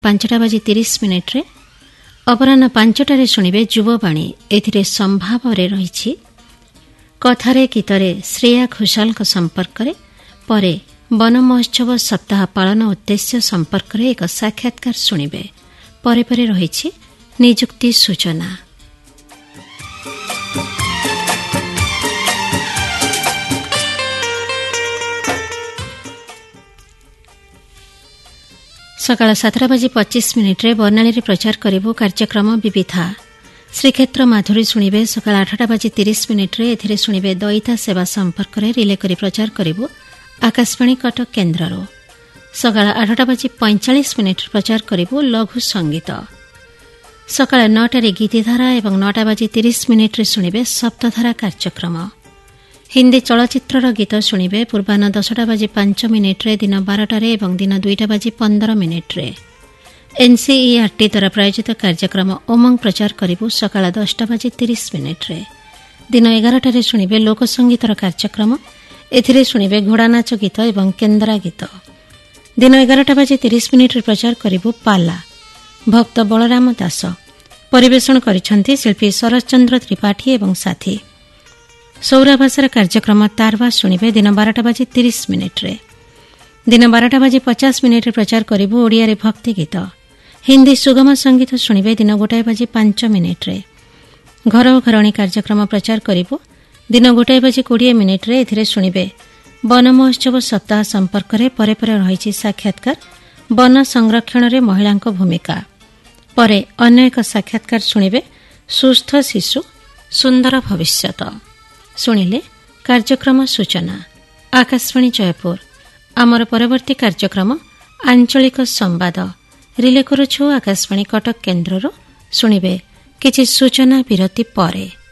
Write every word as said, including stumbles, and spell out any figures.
ପାଞ୍ଚଟା ବାଜି ତିରିଶ ମିନିଟ୍ରେ ଅପରାହ୍ନ ପାଞ୍ଚଟାରେ ଶୁଣିବେ ଯୁବବାଣୀ। ଏଥିରେ ସମ୍ଭାବରେ ରହିଛି କଥାରେ ଗୀତରେ ଶ୍ରେୟା ଘୋଷାଲଙ୍କ ସମ୍ପର୍କରେ। ପରେ ବନ ମହୋତ୍ସବ ସପ୍ତାହ ପାଳନ ଉଦ୍ଦେଶ୍ୟ ସମ୍ପର୍କରେ ଏକ ସାକ୍ଷାତକାର ଶୁଣିବେ। ପରେ ପରେ ରହିଛି ନିଯୁକ୍ତି ସୂଚନା। ସକାଳ ସାତଟା ବାଜି ପଚିଶ ମିନିଟ୍ରେ ବର୍ଣ୍ଣାଳୀରେ ପ୍ରଚାର କରିବୁ କାର୍ଯ୍ୟକ୍ରମ ବିବିଧା। ଶ୍ରୀକ୍ଷେତ୍ର ମାଧୁରୀ ଶୁଣିବେ ସକାଳ ଆଠଟା ବାଜି ତିରିଶ ମିନିଟ୍ରେ। ଏଥିରେ ଶୁଣିବେ ଦଇତା ସେବା ସମ୍ପର୍କରେ ରିଲେ କରି ପ୍ରଚାର କରିବୁ ଆକାଶବାଣୀ କଟକ କେନ୍ଦ୍ରରୁ। ସକାଳ ଆଠଟା ବାଜି ପଇଁଚାଳିଶ ମିନିଟ୍ରେ ପ୍ରଚାର କରିବୁ ଲଘୁ ସଙ୍ଗୀତ। ସକାଳ ନଅଟାରେ ଗୀତିଧାରା ଏବଂ ନଅଟା ବାଜି ତିରିଶ ମିନିଟ୍ରେ ଶୁଣିବେ ସପ୍ତଧାରା କାର୍ଯ୍ୟକ୍ରମ। ହିନ୍ଦୀ ଚଳଚ୍ଚିତ୍ରର ଗୀତ ଶୁଣିବେ ପୂର୍ବାହ୍ନ ଦଶଟା ବାଜି ପାଞ୍ଚ ମିନିଟ୍ରେ, ଦିନ ବାରଟାରେ ଏବଂ ଦିନ ଦୁଇଟା ବାଜି ପନ୍ଦର ମିନିଟ୍ରେ। ଏନ୍ସିଇଆର୍ଟି ଦ୍ୱାରା ପ୍ରାୟୋଜିତ କାର୍ଯ୍ୟକ୍ରମ ଉମଙ୍ଗ ପ୍ରଚାର କରିବୁ ସକାଳ ଦଶଟା ବାଜି ତିରିଶ ମିନିଟ୍ରେ। ଦିନ ଏଗାରଟାରେ ଶୁଣିବେ ଲୋକସଙ୍ଗୀତର କାର୍ଯ୍ୟକ୍ରମ। ଏଥିରେ ଶୁଣିବେ ଘୋଡ଼ାନାଚ ଗୀତ ଏବଂ କେନ୍ଦ୍ରା ଗୀତ। ଦିନ ଏଗାରଟା ବାଜି ତିରିଶ ମିନିଟ୍ରେ ପ୍ରଚାର କରିବୁ ପାଲା। ଭକ୍ତ ବଳରାମ ଦାସ ପରିବେଷଣ କରିଛନ୍ତି ଶିଳ୍ପୀ ଶରତ ଚନ୍ଦ୍ର ତ୍ରିପାଠୀ ଏବଂ ସାଥୀ। ସୌରା ଭାଷାର କାର୍ଯ୍ୟକ୍ରମ ତାରବା ଶୁଣିବେ ଦିନ ବାରଟା ବାଜି ତିରିଶ ମିନିଟ୍ରେ। ଦିନ ବାରଟା ବାଜି ପଚାଶ ମିନିଟ୍ରେ ପ୍ରଚାର କରିବୁ ଓଡ଼ିଆରେ ଭକ୍ତି ଗୀତ। ହିନ୍ଦୀ ସୁଗମ ସଙ୍ଗୀତ ଶୁଣିବେ ଦିନ ଗୋଟାଏ ବାଜି ପାଞ୍ଚ ମିନିଟ୍ରେ। ଘର ଘରଣୀ କାର୍ଯ୍ୟକ୍ରମ ପ୍ରଚାର କରିବୁ ଦିନ ଗୋଟାଏ ବାଜି କୋଡ଼ିଏ ମିନିଟ୍ରେ। ଏଥିରେ ଶୁଣିବେ ବନ ମହୋତ୍ସବ ସପ୍ତାହ ସମ୍ପର୍କରେ। ପରେ ପରେ ରହିଛି ସାକ୍ଷାତକାର ବନ ସଂରକ୍ଷଣରେ ମହିଳାଙ୍କ ଭୂମିକା। ପରେ ଅନ୍ୟ ଏକ ସାକ୍ଷାତକାର ଶୁଣିବେ ସୁସ୍ଥ ଶିଶୁ ସୁନ୍ଦର ଭବିଷ୍ୟତ। ଶୁଣିଲେ କାର୍ଯ୍ୟକ୍ରମ ସୂଚନା। ଆକାଶବାଣୀ ଜୟପୁର। ଆମର ପରବର୍ତ୍ତୀ କାର୍ଯ୍ୟକ୍ରମ ଆଞ୍ଚଳିକ ସମ୍ବାଦ ରିଲେ କରୁଛୁ ଆକାଶବାଣୀ କଟକ କେନ୍ଦ୍ରରୁ। ଶୁଣିବେ କିଛି ସୂଚନା ବିରତି ପରେ।